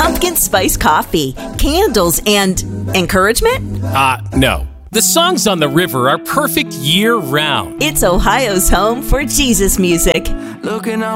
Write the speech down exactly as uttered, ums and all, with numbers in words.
pumpkin spice coffee, candles, and encouragement? Uh, no. The songs on the river are perfect year-round. It's Ohio's home for Jesus music. Looking